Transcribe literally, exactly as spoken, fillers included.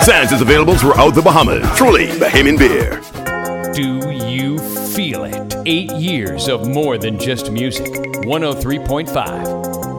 Sands is available throughout the Bahamas. Truly Bahamian beer. Do you feel it? Eight years of more than just music. one oh three point five